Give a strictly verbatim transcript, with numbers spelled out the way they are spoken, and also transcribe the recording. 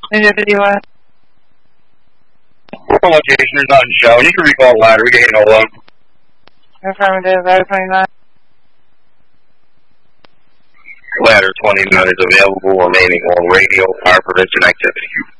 Radio fifty-one. Location is not shown. You can recall ladder. We can handle them. Affirmative. Ladder twenty-nine. Ladder twenty-nine is available, remaining on radio, fire prevention activity.